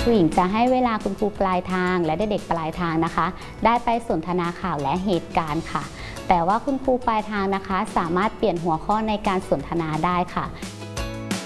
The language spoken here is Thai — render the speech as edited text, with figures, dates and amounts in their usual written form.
ครูหญิงจะให้เวลาคุณครูปลายทางและเด็กๆปลายทางนะคะได้ไปสนทนาข่าวและเหตุการณ์ค่ะแต่ว่าคุณครูปลายทางนะคะสามารถเปลี่ยนหัวข้อในการสนทนาได้ค่ะ